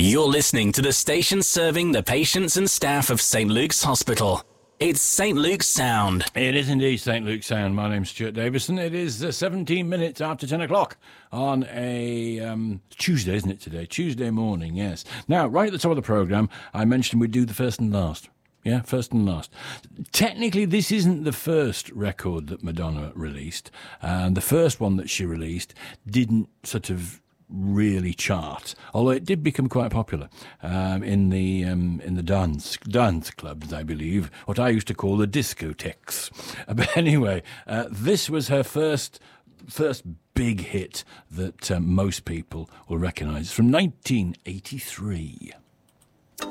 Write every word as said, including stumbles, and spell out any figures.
You're listening to the station serving the patients and staff of Saint Luke's Hospital. It's Saint Luke's Sound. It is indeed Saint Luke's Sound. My name's Stuart Davison. It is uh, seventeen minutes after ten o'clock on a um, Tuesday, isn't it, today? Tuesday morning, yes. Now, right at the top of the programme, I mentioned we'd do the first and last. Yeah, first and last. Technically, this isn't the first record that Madonna released. And the first one that she released didn't sort of really chart, although it did become quite popular um, in the um, in the dance dance clubs, I believe, what I used to call the discotheques. Uh, but anyway, uh, this was her first first big hit that um, most people will recognise, from nineteen eighty-three.